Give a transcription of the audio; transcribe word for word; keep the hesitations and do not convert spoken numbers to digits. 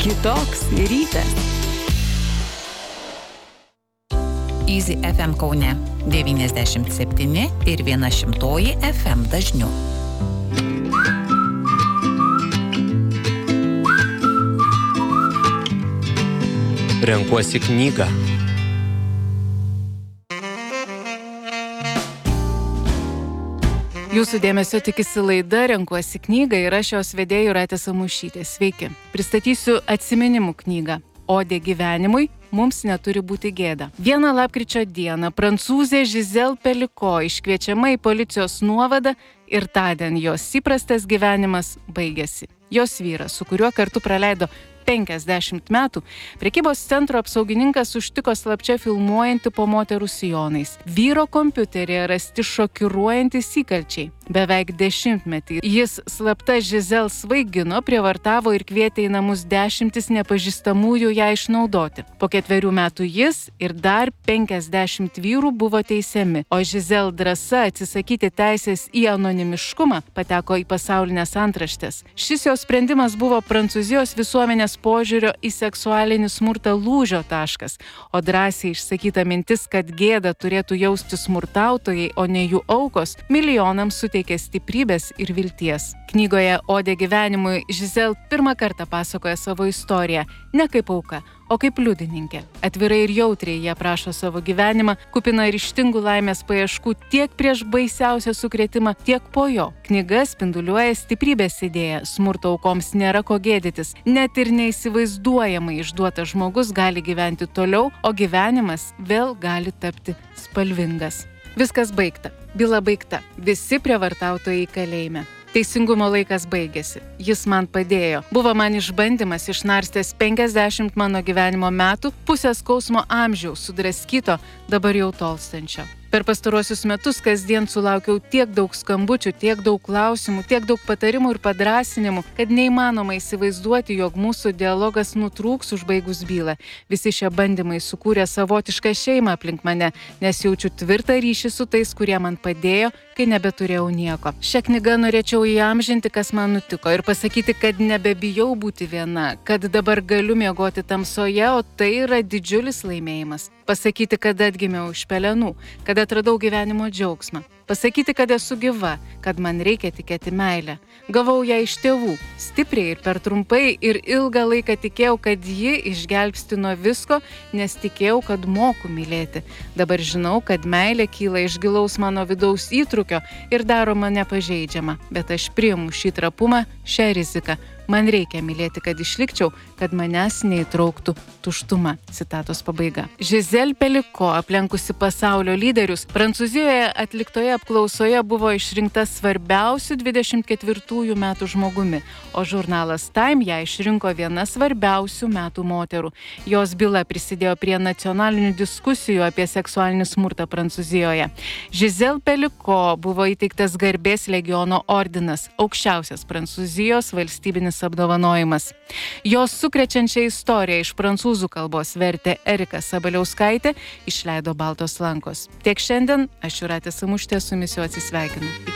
Kitoks rytas. Easy F M Kaune devyniasdešimt septyni ir viena šimtoji F M dažniu. Renkuosi knygą. Jūsų dėmesio tikisi laida Renkuosi knygą ir aš jos vedėja Jūratė Samušytė. Sveiki. Pristatysiu atsiminimų knygą Odė gyvenimui. Mums neturi būti gėda. Vieną lapkričio dieną prancūzė Giselle Pelicot iškviečiama į policijos nuovadą ir tądien jos įprastas gyvenimas baigėsi. Jos vyras, su kuriuo kartu praleido penkiasdešimt metų, prekybos centro apsaugininkas užtiko slapčia filmuojantį po moterų sijonais. Vyro kompiuteryje rasti šokiruojantys įkalčiai. Beveik dešimtmetį jis slapta Giselle svaigino, prievartavo ir kvietė į namus dešimtis nepažįstamųjų ją išnaudoti. Po ketverių metų jis ir dar penkiasdešimt vyrų buvo teisiami, o Giselle drąsa atsisakyti teisės į anonimiškumą pateko į pasaulinės antraštės. Šis jos sprendimas buvo Prancūzijos visuomenės požiūrio į seksualinį smurtą lūžio taškas, o drąsiai išsakyta mintis, kad gėda turėtų jausti smurtautojai, o ne jų aukos, milijonams suteikė stiprybės ir vilties. Knygoje Odė gyvenimui Giselle pirmą kartą pasakoja savo istoriją, ne kaip auka, o kaip liudininkė. Atvirai ir jautriai jie aprašo savo gyvenimą, kupina ryžtingų laimės paieškų tiek prieš baisiausią sukrėtimą, tiek po jo. Knyga spinduliuoja stiprybės idėją, smurto aukoms nėra ko gėdytis, net ir neįsivaizduojamai išduotas žmogus gali gyventi toliau, o gyvenimas vėl gali tapti spalvingas. Viskas baigta. Byla baigta. Visi prievartautojai kalėjime. Teisingumo laikas baigėsi. Jis man padėjo. Buvo man išbandymas, išnarstęs penkiasdešimt mano gyvenimo metų, pusę skausmo amžiaus sudraskyto, dabar jau tolstančio. Per pastaruosius metus kasdien sulaukiau tiek daug skambučių, tiek daug klausimų, tiek daug patarimų ir padrąsinimų, kad neįmanoma įsivaizduoti, jog mūsų dialogas nutrūks užbaigus bylą. Visi šie bandymai sukūrė savotišką šeimą aplink mane, nes jaučiu tvirtą ryšį su tais, kurie man padėjo, kai nebeturėjau nieko. Šią knygą norėčiau įamžinti, kas man nutiko, ir pasakyti, kad nebebijau būti viena, kad dabar galiu miegoti tamsoje, o tai yra didžiulis laimėjimas. Pasakyti, kad atgimiau iš pelenų, kad atradau gyvenimo džiaugsmą. Pasakyti, kad esu gyva, kad man reikia tikėti meilę. Gavau ją iš tėvų, stipriai ir per trumpai, ir ilgą laiką tikėjau, kad ji išgelbsti nuo visko, nes tikėjau, kad moku mylėti. Dabar žinau, kad meilė kyla iš gilaus mano vidaus įtrūkio ir daro mane pažeidžiamą, bet aš priimu šį trapumą, šią riziką. Man reikia mylėti, kad išlikčiau, kad manęs neįtrauktų tuštuma. Citatos pabaiga. Giselle Pelicot, aplenkusi pasaulio lyderius, Prancūzijoje atliktoje apklausoje buvo išrinkta svarbiausių dvidešimt ketvirtųjų metų žmogumi, o žurnalas Time ją išrinko viena svarbiausių metų moterų. Jos byla prisidėjo prie nacionalinių diskusijų apie seksualinį smurtą Prancūzijoje. Giselle Pelicot buvo įteiktas garbės legiono ordinas, aukščiausias Prancūzijos valstybinis apdovanojimas. Jos sukrečiančią istoriją iš prancūzų kalbos vertė Erika Sabaliauskaitė, išleido Baltos lankos. Tiek šiandien, aš Jūratė Samušytė su jumis jau atsisveikinu.